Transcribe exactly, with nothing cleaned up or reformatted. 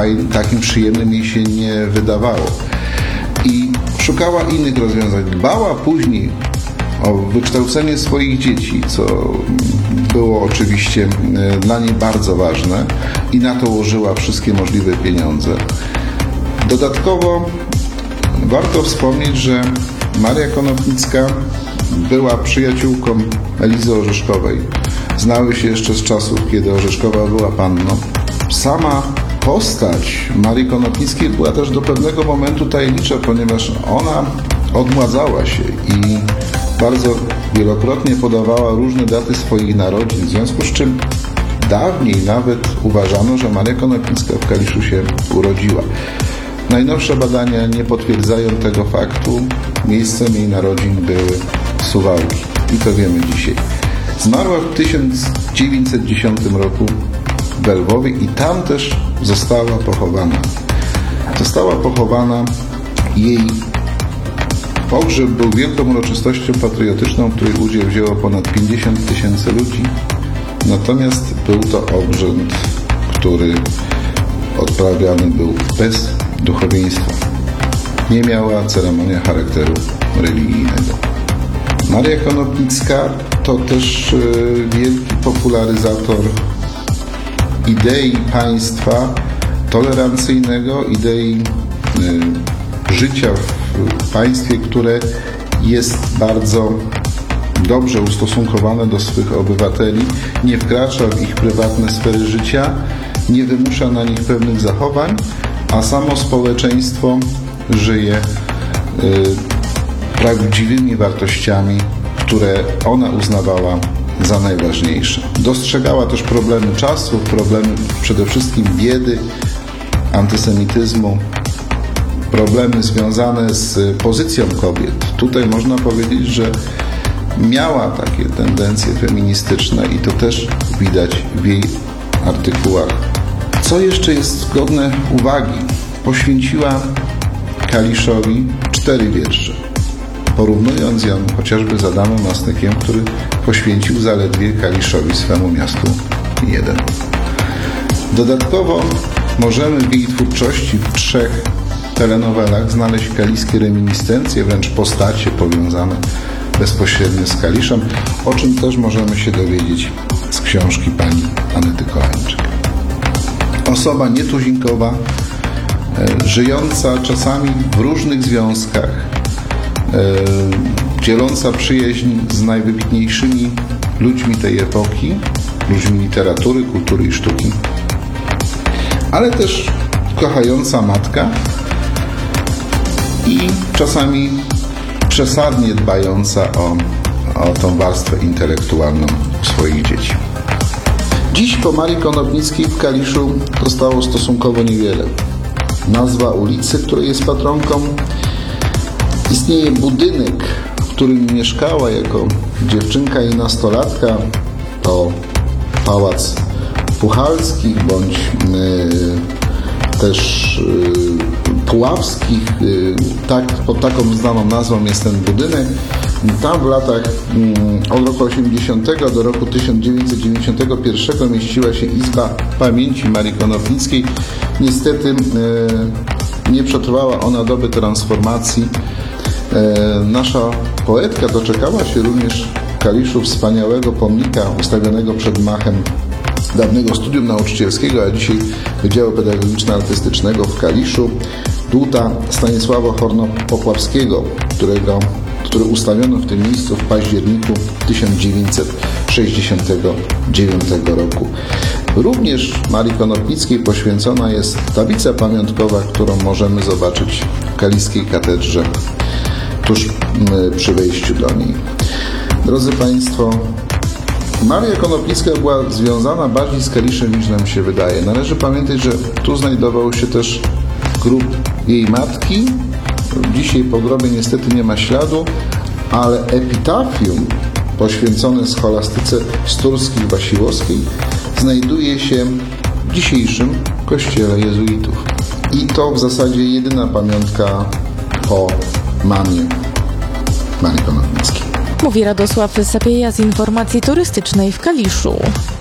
fajnym, takim przyjemnym jej się nie wydawało. I szukała innych rozwiązań. Dbała później o wykształcenie swoich dzieci, co było oczywiście dla niej bardzo ważne i na to łożyła wszystkie możliwe pieniądze. Dodatkowo warto wspomnieć, że Maria Konopnicka była przyjaciółką Elizy Orzeszkowej. Znały się jeszcze z czasów, kiedy Orzeszkowa była panną. Sama postać Marii Konopnickiej była też do pewnego momentu tajemnicza, ponieważ ona odmładzała się i bardzo wielokrotnie podawała różne daty swoich narodzin, w związku z czym dawniej nawet uważano, że Maria Konopnicka w Kaliszu się urodziła. Najnowsze badania nie potwierdzają tego faktu. Miejscem jej narodzin były Suwałki i to wiemy dzisiaj. Zmarła w tysiąc dziewięćset dziesiątym roku w Lwowie i tam też została pochowana. Została pochowana. Jej pogrzeb był wielką uroczystością patriotyczną, w której udział wzięło ponad pięćdziesiąt tysięcy ludzi. Natomiast był to obrzęd, który odprawiany był bez duchowieństwa. Nie miała ceremonia charakteru religijnego. Maria Konopnicka to też wielki popularyzator idei państwa tolerancyjnego, idei życia w państwie, które jest bardzo dobrze ustosunkowane do swych obywateli, nie wkracza w ich prywatne sfery życia, nie wymusza na nich pewnych zachowań, a samo społeczeństwo żyje y, prawdziwymi wartościami, które ona uznawała za najważniejsze. Dostrzegała też problemy czasu, problemy przede wszystkim biedy, antysemityzmu, problemy związane z pozycją kobiet. Tutaj można powiedzieć, że miała takie tendencje feministyczne i to też widać w jej artykułach. Co jeszcze jest godne uwagi? Poświęciła Kaliszowi cztery wiersze, porównując ją chociażby z Adamem Masnykiem, który poświęcił zaledwie Kaliszowi, swemu miastu, jeden. Dodatkowo możemy w jej twórczości w trzech telenowelach znaleźć kaliskie reminiscencje, wręcz postacie powiązane bezpośrednio z Kaliszem, o czym też możemy się dowiedzieć z książki pani Anety Kolańczyk. Osoba nietuzinkowa, e, żyjąca czasami w różnych związkach, e, dzieląca przyjaźń z najwybitniejszymi ludźmi tej epoki, ludźmi literatury, kultury i sztuki, ale też kochająca matka i czasami przesadnie dbająca o, o tą warstwę intelektualną swoich dzieci. Dziś po Marii Konopnickiej w Kaliszu zostało stosunkowo niewiele. Nazwa ulicy, której jest patronką, istnieje budynek, w którym mieszkała jako dziewczynka i nastolatka, to Pałac Puchalskich bądź yy, też yy, Puławskich, yy, tak, pod taką znaną nazwą jest ten budynek. Tam w latach yy, od roku osiemdziesiątego do roku tysiąc dziewięćset dziewięćdziesiątego pierwszego mieściła się Izba Pamięci Marii Konopnickiej. Niestety yy, nie przetrwała ona doby transformacji. Yy, nasza poetka doczekała się również w Kaliszu wspaniałego pomnika ustawionego przed gmachem dawnego studium nauczycielskiego, a dzisiaj Wydziału Pedagogiczno-Artystycznego w Kaliszu, dłuta Stanisława Horno-Popławskiego, którego, który ustawiono w tym miejscu w październiku tysiąc dziewięćset sześćdziesiątego dziewiątego roku. Również Marii Konopnickiej poświęcona jest tablica pamiątkowa, którą możemy zobaczyć w kaliskiej katedrze tuż przy wejściu do niej. Drodzy Państwo, Maria Konopnicka była związana bardziej z Kaliszem niż nam się wydaje. Należy pamiętać, że tu znajdował się też grób jej matki. Dzisiaj po grobie niestety nie ma śladu, ale epitafium poświęcone scholastyce Sturskich-Wasiłowskiej znajduje się w dzisiejszym kościele jezuitów. I to w zasadzie jedyna pamiątka o mamie Marii Konopnickiej. Mówi Radosław Sapieja z informacji turystycznej w Kaliszu.